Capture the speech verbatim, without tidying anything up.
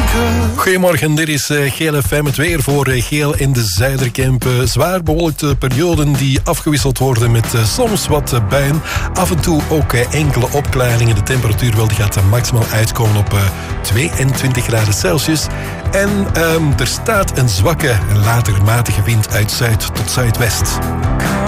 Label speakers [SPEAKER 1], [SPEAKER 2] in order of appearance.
[SPEAKER 1] Goedemorgen, dit is uh, Geel F M, het weer voor uh, Geel in de Zuiderkemp. Uh, zwaar bewolkte perioden die afgewisseld worden met uh, soms wat uh, buien. Af en toe ook uh, enkele opklaringen. De temperatuur wel, die gaat uh, maximaal uitkomen op uh, tweeëntwintig graden Celsius. En um, er staat een zwakke, later matige wind uit zuid tot zuidwest.